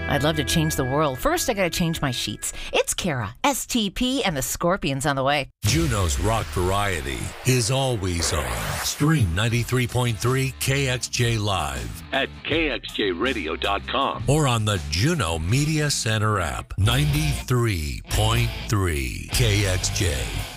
I'd love to change the world. First, I got to change my sheets. It's Kara, STP, and the Scorpions on the way. Juno's rock variety is always on. Stream 93.3 KXJ Live at KXJRadio.com or on the Juno Media Center app. 93.3 KXJ.